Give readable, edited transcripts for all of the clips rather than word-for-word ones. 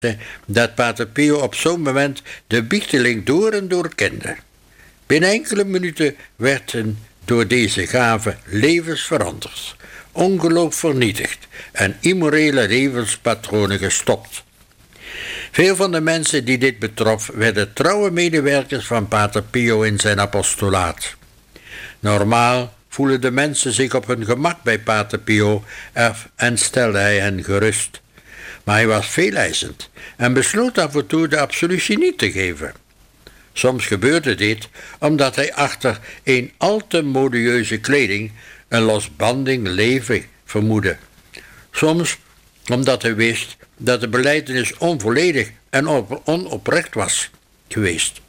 dat Pater Pio op zo'n moment de biehteling door en door kende. Binnen enkele minuten werden door deze gave levens veranderd, ongeloof vernietigd en immorele levenspatronen gestopt. Veel van de mensen die dit betrof werden trouwe medewerkers van Pater Pio in zijn apostolaat. Normaal voelen de mensen zich op hun gemak bij Pater Pio en stelde hij hen gerust. Maar hij was veeleisend en besloot af en toe de absolutie niet te geven. Soms gebeurde dit omdat hij achter een al te modieuze kleding een losbandig leven vermoedde. Soms omdat hij wist dat de belijdenis onvolledig en onoprecht was geweest.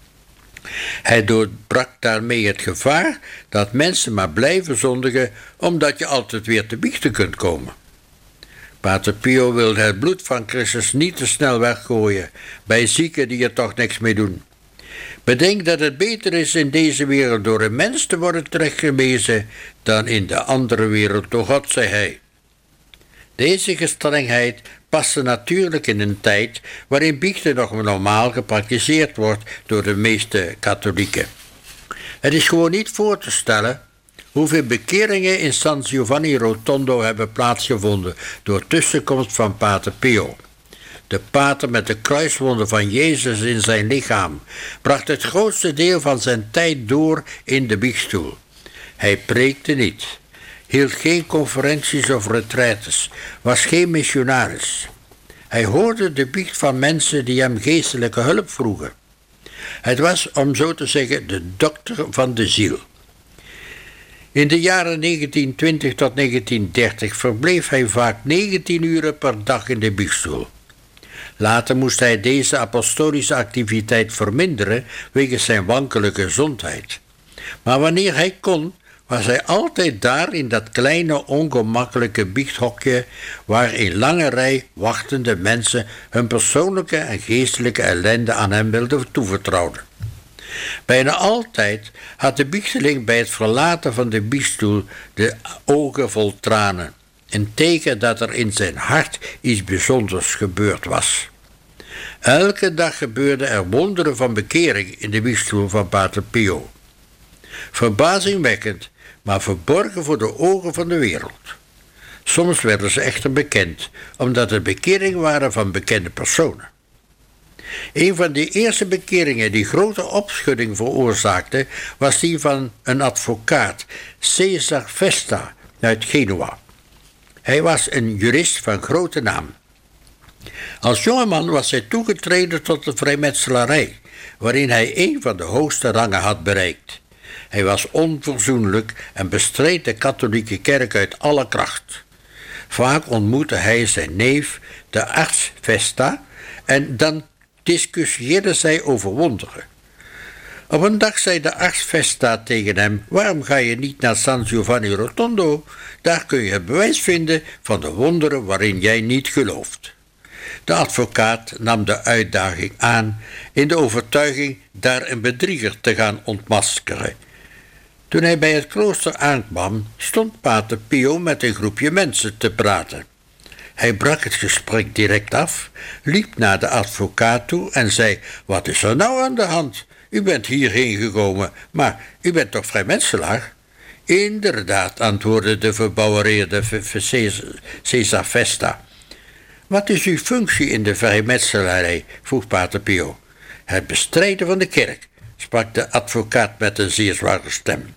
Hij doorbrak daarmee het gevaar dat mensen maar blijven zondigen omdat je altijd weer te biechten kunt komen. Pater Pio wilde het bloed van Christus niet te snel weggooien bij zieken die er toch niks mee doen. Bedenk dat het beter is in deze wereld door een mens te worden terechtgewezen dan in de andere wereld door God, zei hij. Deze gestrengheid paste natuurlijk in een tijd waarin biechten nog normaal gepraktiseerd wordt door de meeste katholieken. Het is gewoon niet voor te stellen hoeveel bekeringen in San Giovanni Rotondo hebben plaatsgevonden door tussenkomst van Pater Pio. De pater met de kruiswonden van Jezus in zijn lichaam bracht het grootste deel van zijn tijd door in de biechtstoel. Hij preekte niet, hield geen conferenties of retraites, was geen missionaris. Hij hoorde de biecht van mensen die hem geestelijke hulp vroegen. Het was, om zo te zeggen, de dokter van de ziel. In de jaren 1920 tot 1930 verbleef hij vaak 19 uren per dag in de biechtstoel. Later moest hij deze apostolische activiteit verminderen wegens zijn wankele gezondheid. Maar wanneer hij kon, was hij altijd daar in dat kleine ongemakkelijke biechthokje waar een lange rij wachtende mensen hun persoonlijke en geestelijke ellende aan hem wilden toevertrouwen. Bijna altijd had de biehteling bij het verlaten van de biechtstoel de ogen vol tranen, een teken dat er in zijn hart iets bijzonders gebeurd was. Elke dag gebeurden er wonderen van bekering in de biechtstoel van Pater Pio. Verbazingwekkend, maar verborgen voor de ogen van de wereld. Soms werden ze echter bekend, omdat het bekeringen waren van bekende personen. Een van de eerste bekeringen die grote opschudding veroorzaakte, was die van een advocaat, Cesar Vesta, uit Genua. Hij was een jurist van grote naam. Als jongeman was hij toegetreden tot de vrijmetselarij, waarin hij een van de hoogste rangen had bereikt. Hij was onverzoenlijk en bestreed de katholieke kerk uit alle kracht. Vaak ontmoette hij zijn neef, de arts Vesta, en dan discussieerden zij over wonderen. Op een dag zei de arts Vesta tegen hem: waarom ga je niet naar San Giovanni Rotondo? Daar kun je het bewijs vinden van de wonderen waarin jij niet gelooft. De advocaat nam de uitdaging aan in de overtuiging daar een bedrieger te gaan ontmaskeren. Toen hij bij het klooster aankwam, stond Pater Pio met een groepje mensen te praten. Hij brak het gesprek direct af, liep naar de advocaat toe en zei: wat is er nou aan de hand? U bent hierheen gekomen, maar u bent toch vrijmetselaar? Inderdaad, antwoordde de verbouwereerde Cesar Vesta. Wat is uw functie in de vrijmetselarij? Vroeg Pater Pio. Het bestrijden van de kerk, sprak de advocaat met een zeer zware stem.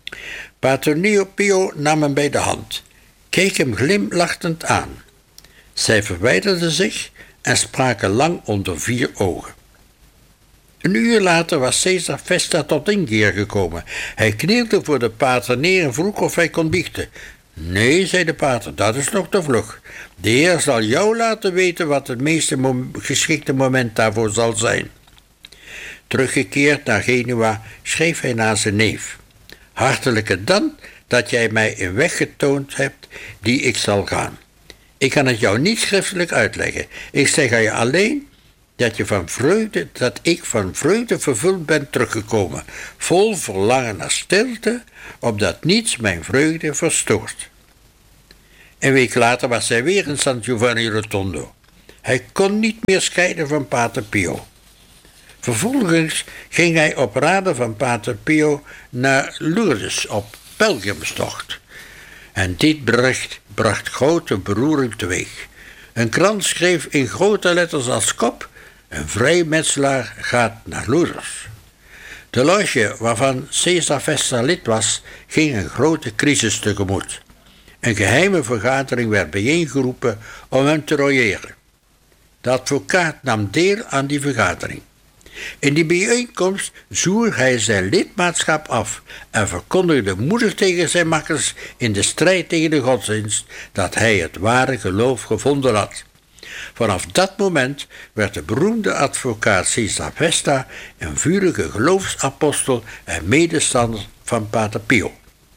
Pater Pio nam hem bij de hand, keek hem glimlachend aan. Zij verwijderden zich en spraken lang onder 4 ogen. Een uur later was Cesar Vesta tot inkeer gekomen. Hij knielde voor de pater neer en vroeg of hij kon biechten. Nee, zei de pater, dat is nog te vlug. De Heer zal jou laten weten wat het meest geschikte moment daarvoor zal zijn. Teruggekeerd naar Genua schreef hij naar zijn neef: hartelijke dank dat jij mij een weg getoond hebt die ik zal gaan. Ik kan het jou niet schriftelijk uitleggen. Ik zeg aan je alleen dat ik van vreugde vervuld ben teruggekomen, vol verlangen naar stilte, opdat niets mijn vreugde verstoort. Een week later was hij weer in San Giovanni Rotondo. Hij kon niet meer scheiden van Pater Pio. Vervolgens ging hij op raden van Pater Pio naar Lourdes op pelgrimstocht. En dit bericht bracht grote beroering teweeg. Een krant schreef in grote letters als kop: een vrijmetselaar gaat naar Lourdes. De loge waarvan Cesar Vesta lid was, ging een grote crisis tegemoet. Een geheime vergadering werd bijeengeroepen om hem te royeren. De advocaat nam deel aan die vergadering. In die bijeenkomst zwoer hij zijn lidmaatschap af en verkondigde moedig tegen zijn makkers in de strijd tegen de godsdienst dat hij het ware geloof gevonden had. Vanaf dat moment werd de beroemde advocaat Cesar Vesta een vurige geloofsapostel en medestander van Pater Pio.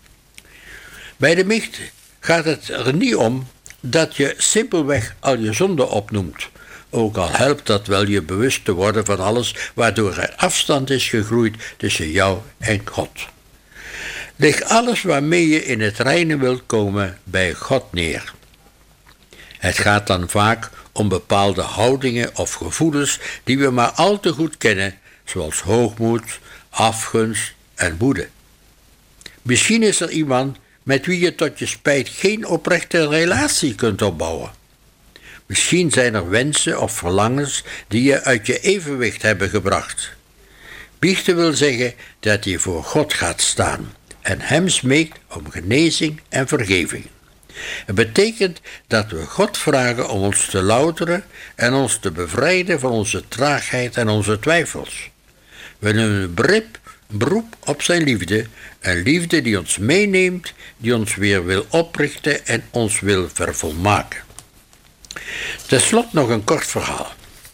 Bij de Micht gaat het er niet om dat je simpelweg al je zonden opnoemt. Ook al helpt dat wel je bewust te worden van alles waardoor er afstand is gegroeid tussen jou en God. Leg alles waarmee je in het reine wilt komen bij God neer. Het gaat dan vaak om bepaalde houdingen of gevoelens die we maar al te goed kennen, zoals hoogmoed, afgunst en woede. Misschien is er iemand met wie je tot je spijt geen oprechte relatie kunt opbouwen. Misschien zijn er wensen of verlangens die je uit je evenwicht hebben gebracht. Biechten wil zeggen dat je voor God gaat staan en hem smeekt om genezing en vergeving. Het betekent dat we God vragen om ons te louteren en ons te bevrijden van onze traagheid en onze twijfels. We doen een beroep op zijn liefde, een liefde die ons meeneemt, die ons weer wil oprichten en ons wil vervolmaken. Ten slotte nog een kort verhaal.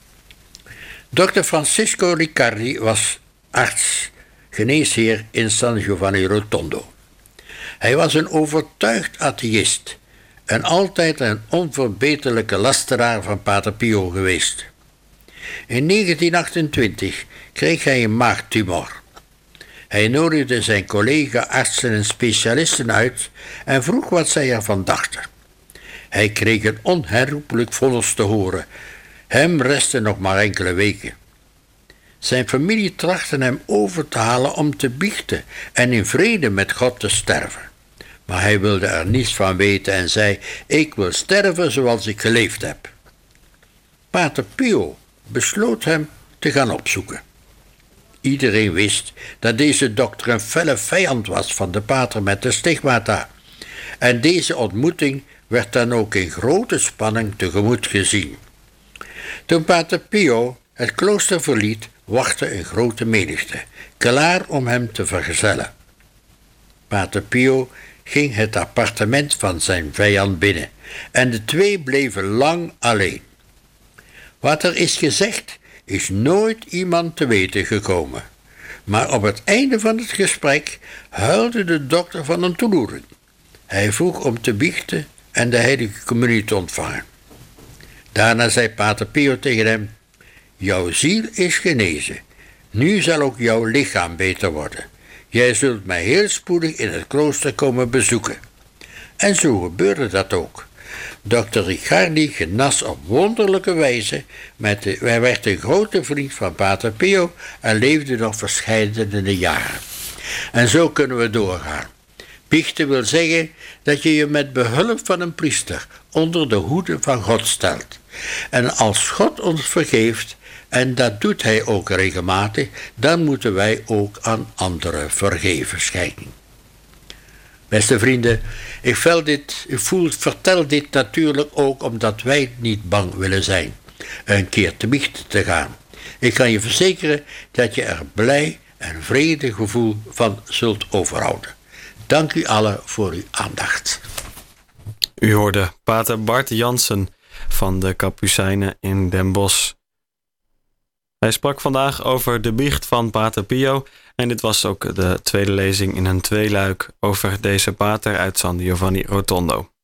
Dr. Francisco Riccardi was arts, geneesheer in San Giovanni Rotondo. Hij was een overtuigd atheïst en altijd een onverbeterlijke lasteraar van Pater Pio geweest. In 1928 kreeg hij een maagtumor. Hij nodigde zijn collega-artsen en specialisten uit en vroeg wat zij ervan dachten. Hij kreeg een onherroepelijk vonnis te horen. Hem restten nog maar enkele weken. Zijn familie trachtte hem over te halen om te biechten en in vrede met God te sterven. Maar hij wilde er niets van weten en zei: ik wil sterven zoals ik geleefd heb. Pater Pio besloot hem te gaan opzoeken. Iedereen wist dat deze dokter een felle vijand was van de pater met de stigmata. En deze ontmoeting werd dan ook in grote spanning tegemoet gezien. Toen Pater Pio het klooster verliet, wachtte een grote menigte, klaar om hem te vergezellen. Pater Pio ging het appartement van zijn vijand binnen en de twee bleven lang alleen. Wat er is gezegd, is nooit iemand te weten gekomen. Maar op het einde van het gesprek huilde de dokter van een ontroering. Hij vroeg om te biechten en de heilige communie te ontvangen. Daarna zei Pater Pio tegen hem: jouw ziel is genezen. Nu zal ook jouw lichaam beter worden. Jij zult mij heel spoedig in het klooster komen bezoeken. En zo gebeurde dat ook. Dr. Riccardi genas op wonderlijke wijze. Hij werd een grote vriend van Pater Pio en leefde nog verscheidene jaren. En zo kunnen we doorgaan. Biechten wil zeggen dat je je met behulp van een priester onder de hoede van God stelt. En als God ons vergeeft, en dat doet hij ook regelmatig, dan moeten wij ook aan anderen vergeven schenken. Beste vrienden, ik vertel dit natuurlijk ook omdat wij niet bang willen zijn een keer te biechten te gaan. Ik kan je verzekeren dat je er blij en vredig gevoel van zult overhouden. Dank u allen voor uw aandacht. U hoorde pater Bart Jansen van de Kapucijnen in Den Bosch. Hij sprak vandaag over de biecht van Pater Pio en dit was ook de tweede lezing in een tweeluik over deze pater uit San Giovanni Rotondo.